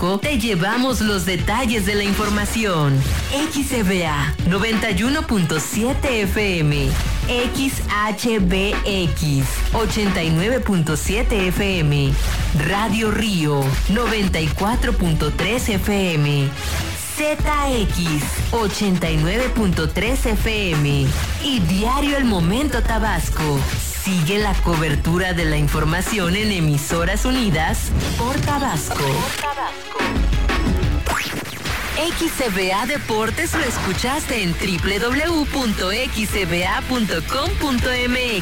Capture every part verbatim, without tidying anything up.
Tabasco, te llevamos los detalles de la información. X C B A noventa y uno punto siete F M, X H B X ochenta y nueve punto siete F M, Radio Río noventa y cuatro punto tres F M, Z X ochenta y nueve punto tres F M y Diario El Momento Tabasco. Sigue la cobertura de la información en Emisoras Unidas por Tabasco. X C B A Deportes lo escuchaste en doble u doble u doble u punto x c b a punto com punto m x.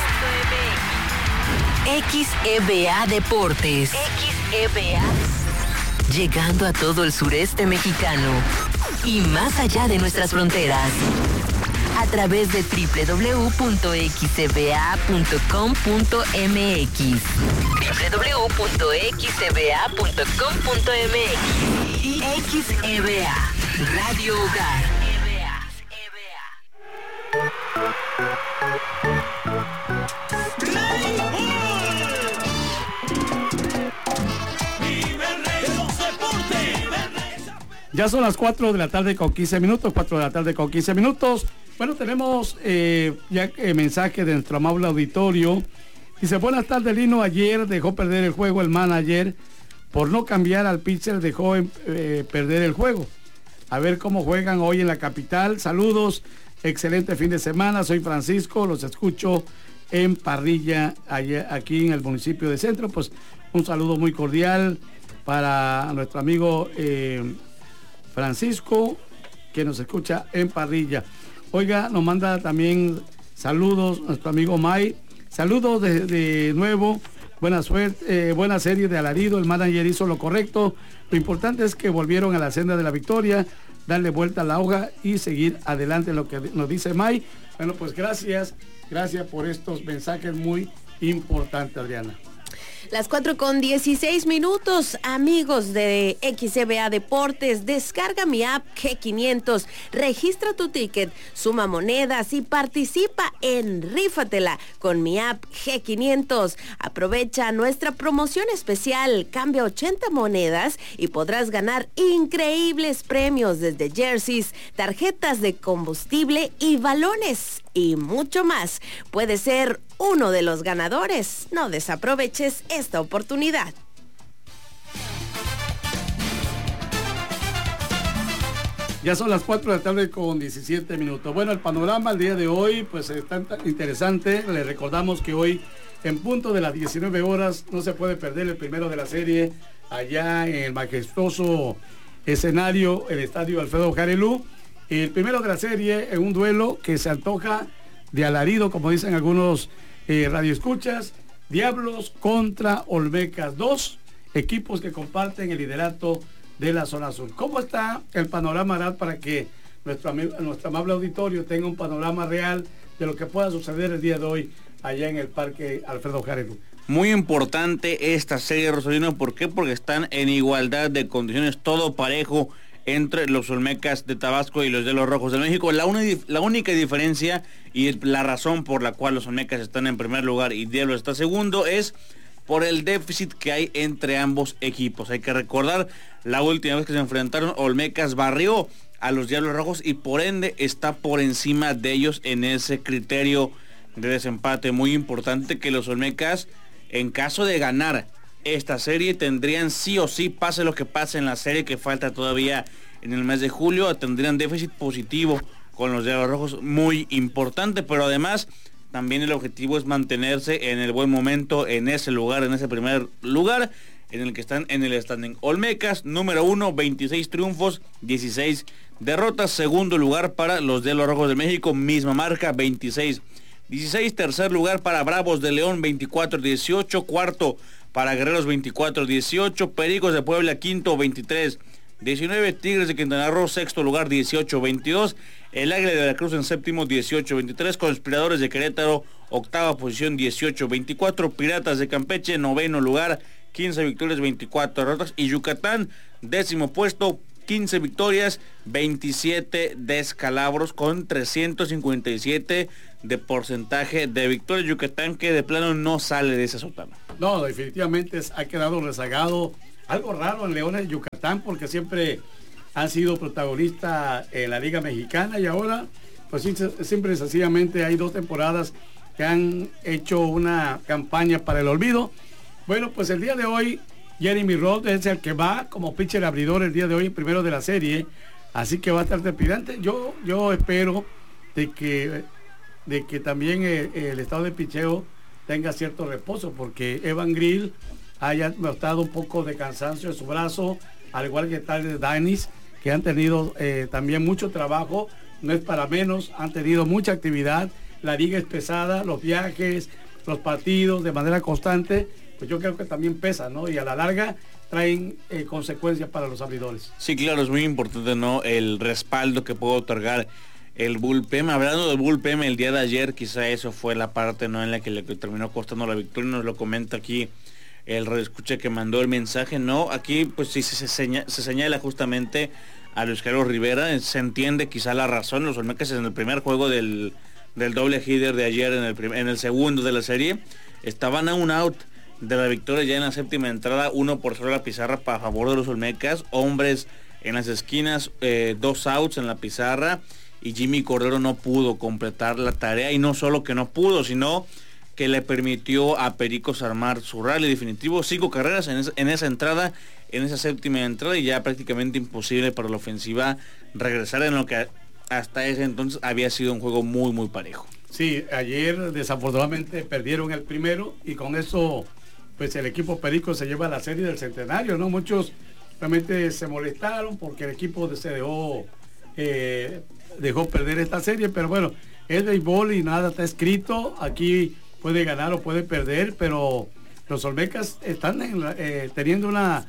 X E B A Deportes. X E B A. Llegando a todo el sureste mexicano y más allá de nuestras fronteras. A través de doble u doble u doble u punto x c b a punto com punto m x. doble u doble u doble u punto x c b a punto com punto m x. Y X E B A, Radio Hogar. Ya son las cuatro de la tarde con quince minutos, cuatro de la tarde con quince minutos. Bueno, tenemos eh, ya eh, mensaje de nuestro amable auditorio. Dice, buenas tardes, Lino. Ayer dejó perder el juego el manager. Por no cambiar al pitcher dejó eh, perder el juego. A ver cómo juegan hoy en la capital. Saludos, excelente fin de semana. Soy Francisco, los escucho en Parrilla, allá, aquí en el municipio de Centro. Pues un saludo muy cordial para nuestro amigo eh, Francisco, que nos escucha en Parrilla. Oiga, nos manda también saludos nuestro amigo May. Saludos de, de nuevo. Buena suerte, eh, buena serie de alarido. El manager hizo lo correcto. Lo importante es que volvieron a la senda de la victoria, darle vuelta a la hoja y seguir adelante, lo que nos dice May. Bueno, pues gracias, gracias por estos mensajes muy importantes, Adriana. Las cuatro con dieciséis minutos, amigos de X C B A Deportes, descarga mi app G quinientos, registra tu ticket, suma monedas y participa en Rífatela con mi app G quinientos. Aprovecha nuestra promoción especial, cambia ochenta monedas y podrás ganar increíbles premios desde jerseys, tarjetas de combustible y balones y mucho más. Puedes ser uno de los ganadores. No desaproveches esta oportunidad. Ya son las cuatro de la tarde con diecisiete minutos. Bueno, el panorama el día de hoy pues es tan, tan interesante. Le recordamos que hoy en punto de las diecinueve horas no se puede perder el primero de la serie allá en el majestuoso escenario, el estadio Alfredo Jarelú. El primero de la serie en un duelo que se antoja de alarido, como dicen algunos eh, radioescuchas. Diablos contra Olmecas, dos equipos que comparten el liderato de la zona sur. ¿Cómo está el panorama, Arad, para que nuestro, nuestro amable auditorio tenga un panorama real de lo que pueda suceder el día de hoy allá en el Parque Alfredo Jarelú? Muy importante esta serie, Rosalino. ¿Por qué? Porque están en igualdad de condiciones, todo parejo entre los Olmecas de Tabasco y los de los Rojos de México. La, uni, la única diferencia y la razón por la cual los Olmecas están en primer lugar y Diablos está segundo es por el déficit que hay entre ambos equipos. Hay que recordar, la última vez que se enfrentaron, Olmecas barrió a los Diablos Rojos y por ende está por encima de ellos en ese criterio de desempate. Muy importante que los Olmecas, en caso de ganar esta serie, tendrían sí o sí, pase lo que pase en la serie que falta todavía en el mes de julio, tendrían déficit positivo con los Diablos Rojos, muy importante, pero además también el objetivo es mantenerse en el buen momento en ese lugar, en ese primer lugar en el que están en el standing. Olmecas, número uno, veintiséis triunfos, dieciséis derrotas. Segundo lugar para los Diablos Rojos de México, misma marca, veintiséis dieciséis. Tercer lugar para Bravos de León, veinticuatro dieciocho. Cuarto para Guerreros, veinticuatro dieciocho. Pericos de Puebla, quinto, veintitrés diecinueve. Tigres de Quintana Roo, sexto lugar, dieciocho veintidós. El Águila de Veracruz en séptimo, dieciocho veintitrés. Conspiradores de Querétaro, octava posición, dieciocho veinticuatro. Piratas de Campeche, noveno lugar, quince victorias, veinticuatro derrotas. Y Yucatán, décimo puesto, quince victorias, veintisiete descalabros, con trescientos cincuenta y siete de porcentaje de victoria. Yucatán, que de plano no sale de esa sotana. No, definitivamente ha quedado rezagado algo raro en Leones de Yucatán, porque siempre han sido protagonistas en la Liga Mexicana y ahora, pues siempre sencillamente hay dos temporadas que han hecho una campaña para el olvido. Bueno, pues el día de hoy, Jeremy Roth es el que va como pitcher abridor el día de hoy, primero de la serie, así que va a estar trepidante. Yo, yo espero de que, de que también el, el estado de picheo tenga cierto reposo, porque Evan Grill haya notado un poco de cansancio en su brazo, al igual que Tyler Danis, que han tenido eh, también mucho trabajo, no es para menos, han tenido mucha actividad, la liga es pesada, los viajes, los partidos de manera constante, pues yo creo que también pesa, ¿no? Y a la larga traen eh, consecuencias para los abridores. Sí, claro, es muy importante, ¿no? El respaldo que puede otorgar el bullpen. Hablando del bullpen, el día de ayer quizá eso fue la parte, ¿no?, en la que le terminó costando la victoria. Nos lo comenta aquí el radioescucha que mandó el mensaje, ¿no? Aquí pues sí se, señala, se señala justamente a Luis Carlos Rivera. Se entiende quizá la razón. Los Olmecas en el primer juego del, del doble hitter de ayer, en el, prim, en el segundo de la serie, estaban a un out de la victoria ya en la séptima entrada, uno por cero la pizarra para favor de los Olmecas, hombres en las esquinas, eh, dos outs en la pizarra, y Jimmy Cordero no pudo completar la tarea, y no solo que no pudo, sino que le permitió a Pericos armar su rally definitivo, cinco carreras en, es, en esa entrada, en esa séptima entrada, y ya prácticamente imposible para la ofensiva regresar en lo que hasta ese entonces había sido un juego muy muy parejo. Sí, ayer desafortunadamente perdieron el primero, y con eso pues el equipo Perico se lleva la serie del centenario, ¿no? Muchos realmente se molestaron porque el equipo se dejó, eh, dejó perder esta serie, pero bueno, es béisbol y nada está escrito, aquí puede ganar o puede perder, pero los Olmecas están en la, eh, teniendo una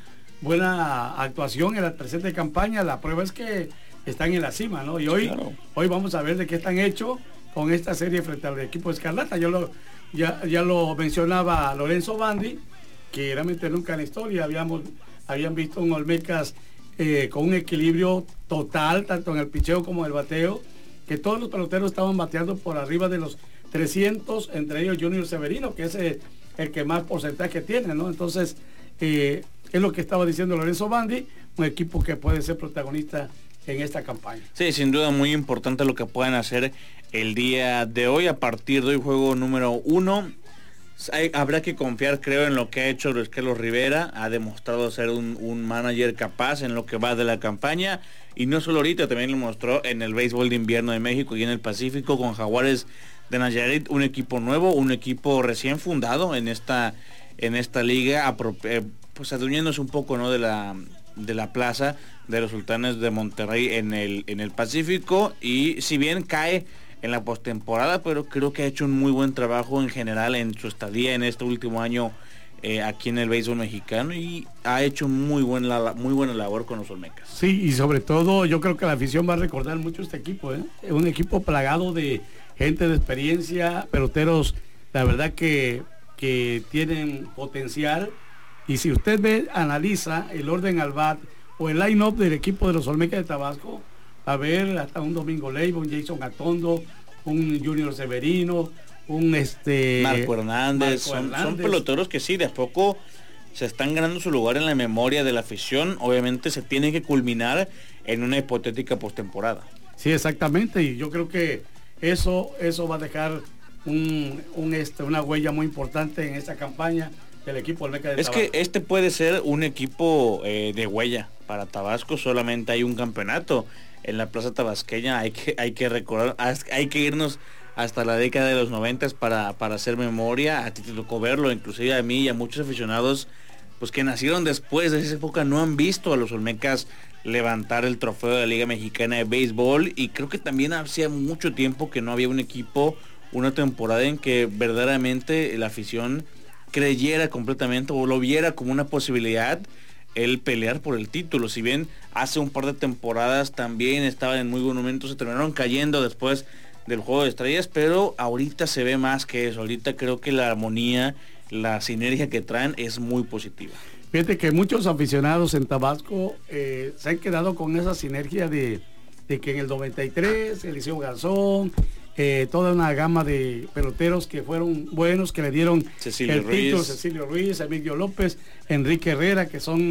buena actuación en la presente campaña. La prueba es que están en la cima, ¿no? Y hoy, claro. hoy vamos a ver de qué están hechos con esta serie frente al equipo Escarlata. Yo lo, ya, ya lo mencionaba Lorenzo Bandi, que realmente nunca en la historia habíamos, habían visto un Olmecas eh, con un equilibrio total, tanto en el picheo como en el bateo, que todos los peloteros estaban bateando por arriba de los trescientos, entre ellos Junior Severino, que es el, el que más porcentaje tiene, ¿no? Entonces, eh, es lo que estaba diciendo Lorenzo Bandi, un equipo que puede ser protagonista en esta campaña. Sí, sin duda muy importante lo que puedan hacer el día de hoy. A partir de hoy, juego número uno. Hay, habrá que confiar, creo, en lo que ha hecho Luis Carlos Rivera. Ha demostrado ser un, un manager capaz en lo que va de la campaña. Y no solo ahorita, también lo mostró en el béisbol de invierno de México y en el Pacífico con Jaguares de Nayarit, un equipo nuevo, un equipo recién fundado en esta, en esta liga, eh, pues adueñándose un poco, ¿no?, de la, de la plaza de los Sultanes de Monterrey en el, en el Pacífico. Y si bien cae en la postemporada, pero creo que ha hecho un muy buen trabajo en general en su estadía en este último año eh, aquí en el béisbol mexicano, y ha hecho muy, buen la, muy buena labor con los Olmecas. Sí, y sobre todo yo creo que la afición va a recordar mucho este equipo, ¿eh? Es un equipo plagado de gente de experiencia, peloteros, la verdad que, que tienen potencial, y si usted ve, analiza el orden al bat o el line-up del equipo de los Olmecas de Tabasco, a ver hasta un Domingo Leiva, un Jason Atondo, un Junior Severino, un este Marco Hernández, Marco son, Hernández. son peloteros que sí, de a poco se están ganando su lugar en la memoria de la afición. Obviamente se tiene que culminar en una hipotética postemporada. Sí, exactamente, y yo creo que eso, eso va a dejar un, un este, una huella muy importante en esta campaña del equipo Olmeca de es Tabasco. Que este puede ser un equipo eh, de huella para Tabasco. Solamente hay un campeonato en la plaza tabasqueña. Hay que, hay que recordar, hay que irnos hasta la década de los noventas para, para hacer memoria. A ti te tocó verlo, inclusive a mí y a muchos aficionados pues que nacieron después de esa época no han visto a los Olmecas levantar el trofeo de la Liga Mexicana de Béisbol, y creo que también hacía mucho tiempo que no había un equipo, una temporada en que verdaderamente la afición creyera completamente o lo viera como una posibilidad el pelear por el título. Si bien hace un par de temporadas también estaban en muy buen momento, se terminaron cayendo después del Juego de Estrellas, pero ahorita se ve más que eso. Ahorita creo que la armonía, la sinergia que traen es muy positiva. Fíjate que muchos aficionados en Tabasco eh, se han quedado con esa sinergia de, de que en el noventa y tres Eliseo Garzón, eh, toda una gama de peloteros que fueron buenos, que le dieron Cecilio el título, Ruiz. Cecilio Ruiz, Emilio López, Enrique Herrera, que son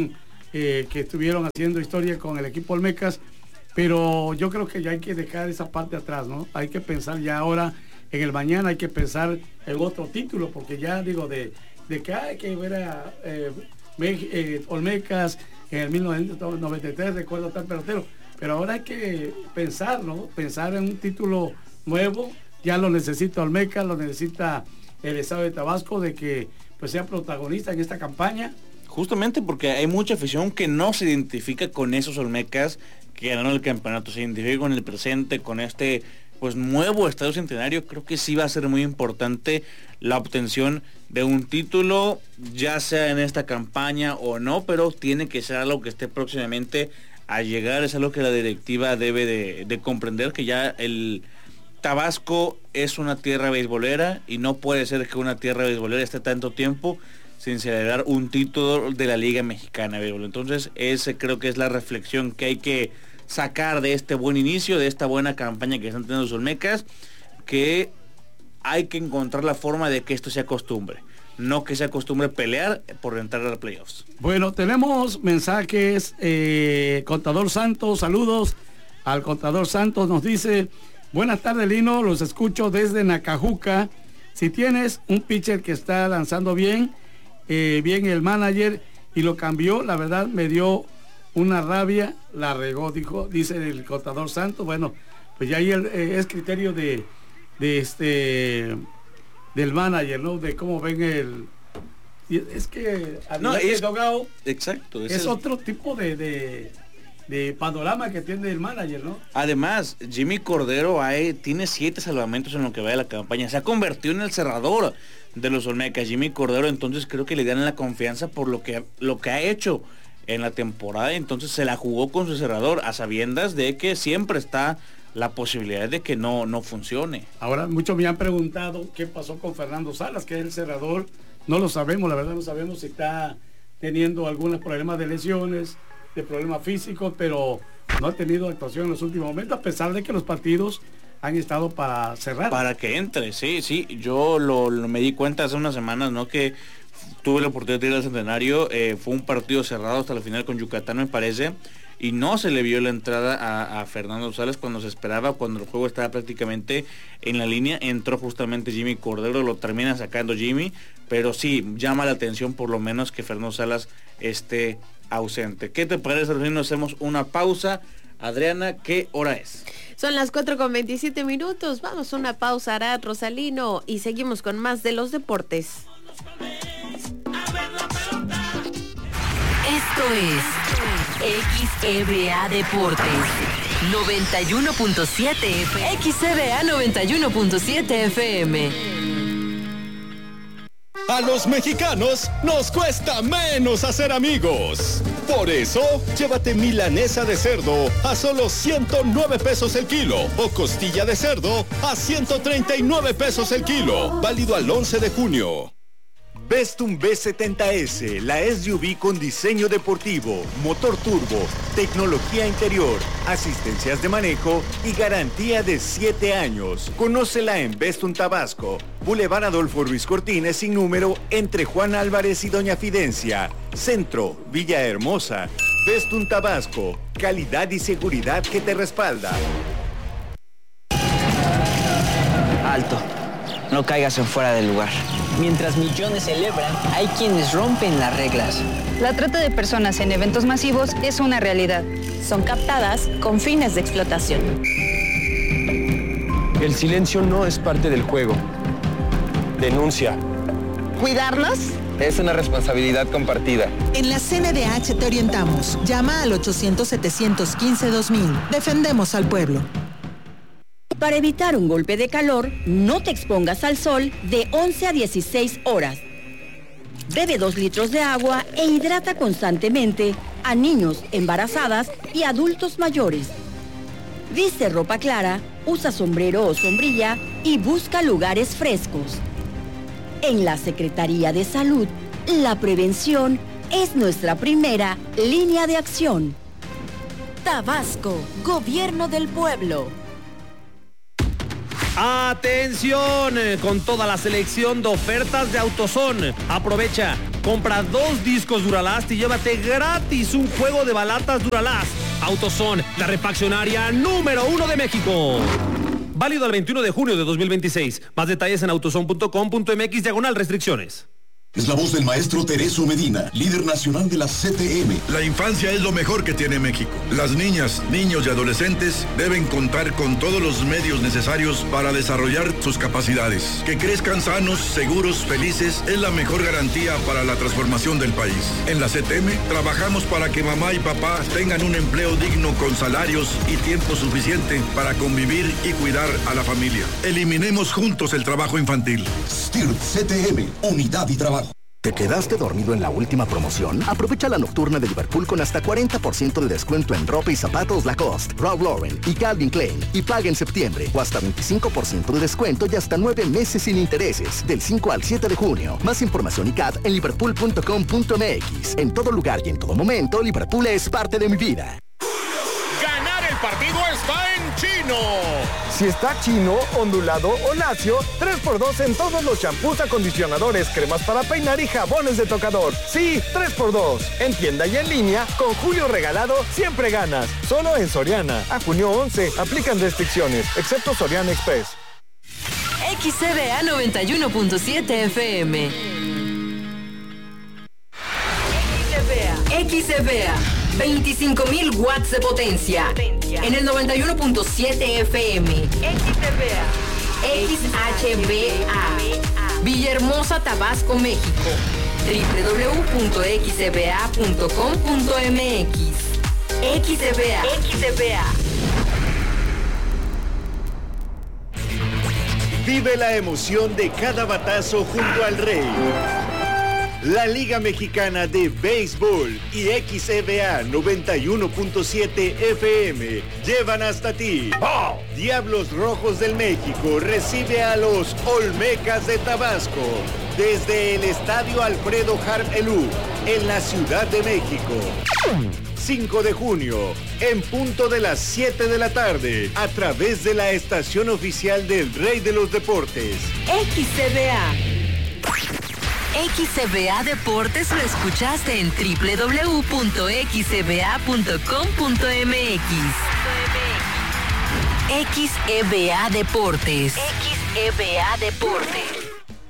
eh, que estuvieron haciendo historia con el equipo Olmecas, pero yo creo que ya hay que dejar esa parte atrás, ¿no? Hay que pensar ya ahora en el mañana, hay que pensar en otro título, porque ya digo, de, de que hay que ver a eh, eh, Olmecas en el mil novecientos noventa y tres, recuerdo tal pelotero, pero ahora hay que pensar, ¿no? Pensar en un título nuevo, ya lo necesita Olmecas, lo necesita el estado de Tabasco, de que pues sea protagonista en esta campaña. Justamente porque hay mucha afición que no se identifica con esos Olmecas que ganaron el campeonato, se identifica con el presente, con este pues nuevo Estadio Centenario. Creo que sí va a ser muy importante la obtención de un título, ya sea en esta campaña o no, pero tiene que ser algo que esté próximamente a llegar. Es algo que la directiva debe de, de comprender, que ya el Tabasco es una tierra beisbolera y no puede ser que una tierra beisbolera esté tanto tiempo sin celebrar un título de la Liga Mexicana de Béisbol. Entonces, ese creo que es la reflexión que hay que sacar de este buen inicio, de esta buena campaña que están teniendo los Olmecas, que hay que encontrar la forma de que esto sea costumbre, no que sea costumbre pelear por entrar a los playoffs. Bueno, tenemos mensajes. eh, Contador Santos, saludos al Contador Santos, nos dice: buenas tardes, Lino, los escucho desde Nacajuca. Si tienes un pitcher que está lanzando bien, eh, bien el manager, y lo cambió, la verdad me dio una rabia, la regó, dijo, dice el Contador Santos. Bueno, pues ya ahí el, eh, es criterio de, de este del manager, ¿no? De cómo ven el... Es que no, es, Dogao, exacto, es, es el, otro tipo de, de, de panorama que tiene el manager, ¿no? Además, Jimmy Cordero hay, tiene siete salvamentos en lo que va de la campaña. Se ha convertido en el cerrador de los Olmecas, Jimmy Cordero. Entonces creo que le dan la confianza por lo que, lo que ha hecho en la temporada. Entonces se la jugó con su cerrador, a sabiendas de que siempre está la posibilidad de que no, no funcione. Ahora muchos me han preguntado qué pasó con Fernando Salas, que es el cerrador. No lo sabemos, la verdad no sabemos si está teniendo algunos problemas de lesiones, de problemas físicos, pero no ha tenido actuación en los últimos momentos, a pesar de que los partidos han estado para cerrar. Para que entre, sí, sí. Yo lo, lo me di cuenta hace unas semanas, ¿no? Que tuve la oportunidad de ir al Centenario, eh, fue un partido cerrado hasta la final con Yucatán, me parece, y no se le vio la entrada a, a Fernando Salas cuando se esperaba, cuando el juego estaba prácticamente en la línea. Entró justamente Jimmy Cordero, lo termina sacando Jimmy, pero sí, llama la atención por lo menos que Fernando Salas esté ausente. ¿Qué te parece, Rosalino? Hacemos una pausa. Adriana, ¿qué hora es? Son las cuatro con veintisiete minutos. Vamos a una pausa, Arad, Rosalino, y seguimos con más de los deportes. Esto es X E B A Deportes noventa y uno punto siete F M. X E B A noventa y uno punto siete F M. A los mexicanos nos cuesta menos hacer amigos. Por eso, llévate milanesa de cerdo a solo ciento nueve pesos el kilo o costilla de cerdo a ciento treinta y nueve pesos el kilo. Válido al once de junio. Vestum B setenta S, la S U V con diseño deportivo, motor turbo, tecnología interior, asistencias de manejo y garantía de siete años. Conócela en Vestum Tabasco, Boulevard Adolfo Ruiz Cortines sin número, entre Juan Álvarez y Doña Fidencia. Centro, Villahermosa. Vestum Tabasco, calidad y seguridad que te respalda. Alto, no caigas en fuera del lugar. Mientras millones celebran, hay quienes rompen las reglas. La trata de personas en eventos masivos es una realidad. Son captadas con fines de explotación. El silencio no es parte del juego. Denuncia. ¿Cuidarnos? Es una responsabilidad compartida. En la C N D H te orientamos. Llama al ochocientos, setecientos quince, dos mil. Defendemos al pueblo. Para evitar un golpe de calor, no te expongas al sol de once a dieciséis horas. Bebe dos litros de agua e hidrata constantemente a niños, embarazadas y adultos mayores. Viste ropa clara, usa sombrero o sombrilla y busca lugares frescos. En la Secretaría de Salud, la prevención es nuestra primera línea de acción. Tabasco, Gobierno del Pueblo. Atención, con toda la selección de ofertas de AutoZone. Aprovecha, compra dos discos Duralast y llévate gratis un juego de balatas Duralast. AutoZone, la refaccionaria número uno de México. Válido al veintiuno de junio de dos mil veintiséis. Más detalles en autozone punto com punto m x diagonal restricciones. Es la voz del maestro Tereso Medina, líder nacional de la C T M. La infancia es lo mejor que tiene México. Las niñas, niños y adolescentes deben contar con todos los medios necesarios para desarrollar sus capacidades. Que crezcan sanos, seguros, felices es la mejor garantía para la transformación del país. En la C T M trabajamos para que mamá y papá tengan un empleo digno con salarios y tiempo suficiente para convivir y cuidar a la familia. Eliminemos juntos el trabajo infantil. S T I R T C T M, unidad y trabajo. ¿Te quedaste dormido en la última promoción? Aprovecha la nocturna de Liverpool con hasta cuarenta por ciento de descuento en ropa y zapatos Lacoste, Ralph Lauren y Calvin Klein. Y paga en septiembre o hasta veinticinco por ciento de descuento y hasta nueve meses sin intereses. Del cinco al siete de junio. Más información y C A T en liverpool punto com punto m x. En todo lugar y en todo momento, Liverpool es parte de mi vida. Ganar el partido está en Chino. Si está chino, ondulado o lacio, tres por dos en todos los champús, acondicionadores, cremas para peinar y jabones de tocador. Sí, tres por dos. En tienda y en línea, con Julio Regalado, siempre ganas. Solo en Soriana. A junio once, aplican restricciones, excepto Soriana Express. X C B A noventa y uno punto siete F M. X C B A, veinticinco mil watts de potencia. En el noventa y uno punto siete F M. X C B A. X H B A. Villahermosa, Tabasco, México. doble u doble u doble u punto x c b a punto com punto m x. X C B A. X C B A. Vive la emoción de cada batazo junto al Rey. La Liga Mexicana de Béisbol y X C B A noventa y uno punto siete F M llevan hasta ti. ¡Oh! Diablos Rojos del México recibe a los Olmecas de Tabasco desde el Estadio Alfredo Harp Elú en la Ciudad de México. cinco de junio, en punto de las siete de la tarde, a través de la estación oficial del Rey de los Deportes. X C B A. X C B A Deportes lo escuchaste en doble u doble u doble u punto x c b a punto com punto m x. X E B A Deportes. X E B A Deportes.